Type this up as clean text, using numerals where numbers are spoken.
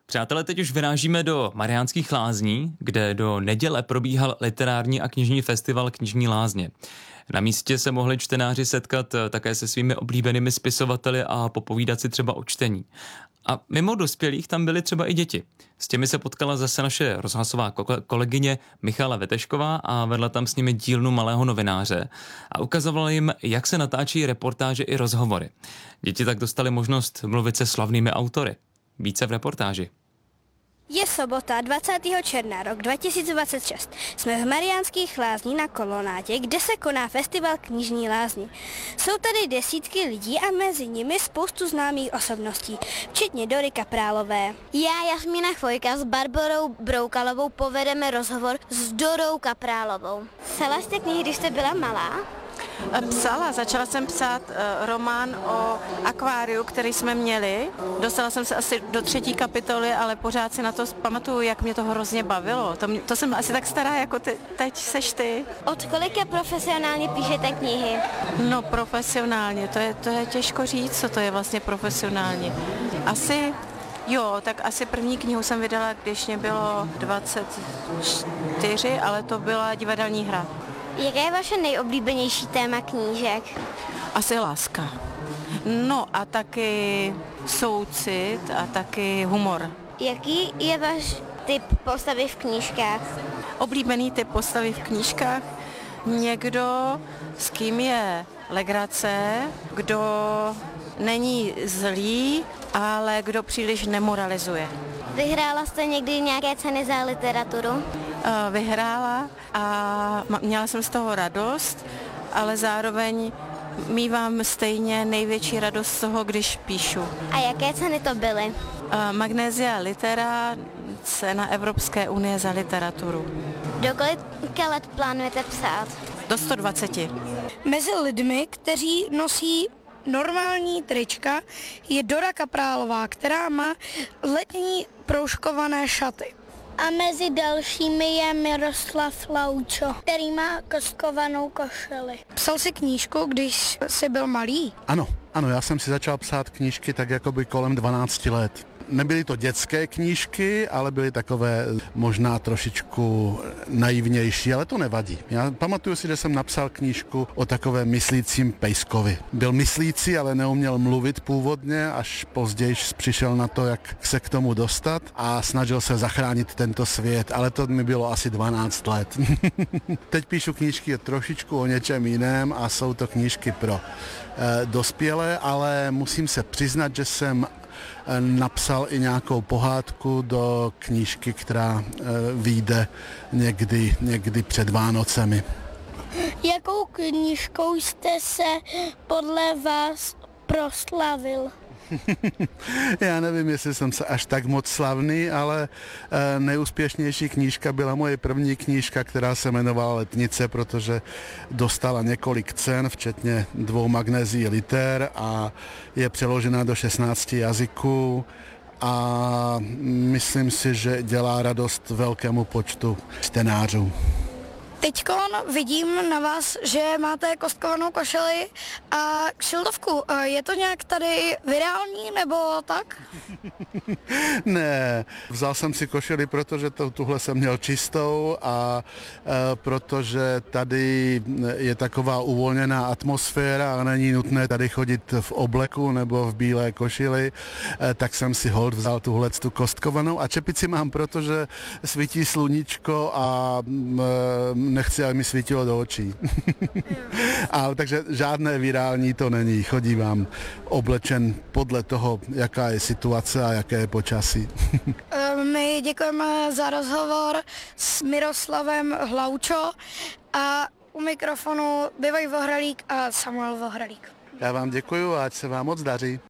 Přátelé, teď už vyrážíme do Mariánských Lázní, kde do neděle probíhal literární a knižní festival Knižní lázně. Na místě se mohli čtenáři setkat také se svými oblíbenými spisovateli a popovídat si třeba o čtení. A mimo dospělých tam byly třeba i děti. S těmi se potkala zase naše rozhlasová kolegyně Michala Vetešková a vedla tam s nimi dílnu Malého novináře a ukazovala jim, jak se natáčí reportáže i rozhovory. Děti tak dostaly možnost mluvit se slavnými autory. Více v reportáži. Je sobota 20. června rok 2026. Jsme v Mariánských Lázní na Kolonátě, kde se koná festival Knižní lázně. Jsou tady desítky lidí a mezi nimi spoustu známých osobností, včetně Dory Kaprálové. Já, Jasmína Chvojka, s Barborou Broukalovou povedeme rozhovor s Dorou Kaprálovou. Psala jste knihy, když jste byla malá? Začala jsem psát román o akváriu, který jsme měli. Dostala jsem se asi do 3. kapitoly, ale pořád si na to pamatuju, jak mě to hrozně bavilo. To jsem asi tak stará, jako teď seš ty. Od kolika profesionálně píšete knihy? No profesionálně, to je těžko říct, co to je vlastně profesionálně. Tak asi první knihu jsem vydala, když mě bylo 24, ale to byla divadelní hra. Jaké je vaše nejoblíbenější téma knížek? Asi láska. No a taky soucit a taky humor. Jaký je váš typ postavy v knížkách? Oblíbený typ postavy v knížkách? Někdo, s kým je legrace, kdo není zlý, ale kdo příliš nemoralizuje. Vyhrála jste někdy nějaké ceny za literaturu? Vyhrála a měla jsem z toho radost, ale zároveň mívám stejně největší radost z toho, když píšu. A jaké ceny to byly? Magnesia Litera, cena Evropské unie za literaturu. Do kolika let plánujete psát? Do 120. Mezi lidmi, kteří nosí normální trička, je Dora Kaprálová, která má letní proužkované šaty. A mezi dalšími je Miroslav Laučo, který má kostkovanou košili. Psal si knížku, když jsi byl malý? Ano, já jsem si začal psát knížky tak jakoby kolem 12 let. Nebyly to dětské knížky, ale byly takové možná trošičku naivnější, ale to nevadí. Já pamatuju si, že jsem napsal knížku o takovém myslícím pejskovi. Byl myslící, ale neuměl mluvit původně, až později přišel na to, jak se k tomu dostat a snažil se zachránit tento svět, ale to mi bylo asi 12 let. Teď píšu knížky trošičku o něčem jiném a jsou to knížky pro dospělé, ale musím se přiznat, že jsem napsal i nějakou pohádku do knížky, která vyjde někdy před Vánocemi. Jakou knížkou jste se podle vás proslavil? Já nevím, jestli jsem se až tak moc slavný, ale nejúspěšnější knížka byla moje první knížka, která se jmenovala Letnice, protože dostala několik cen, včetně 2 Magnézií Liter a je přeložena do 16 jazyků a myslím si, že dělá radost velkému počtu čtenářů. Teďkon vidím na vás, že máte kostkovanou košili a kšiltovku. Je to nějak tady virální nebo tak? Ne, vzal jsem si košili, protože tuhle jsem měl čistou a protože tady je taková uvolněná atmosféra a není nutné tady chodit v obleku nebo v bílé košili, tak jsem si holt vzal tu kostkovanou a čepici mám, protože svítí sluníčko a nechci, aby mi svítilo do očí. Takže žádné virální to není. Chodívám oblečen podle toho, jaká je situace a jaké je počasí. My děkujeme za rozhovor s Miroslavem Hlaučo a u mikrofonu Bivoj Vohralík a Samuel Vohralík. Já vám děkuju a ať se vám moc daří.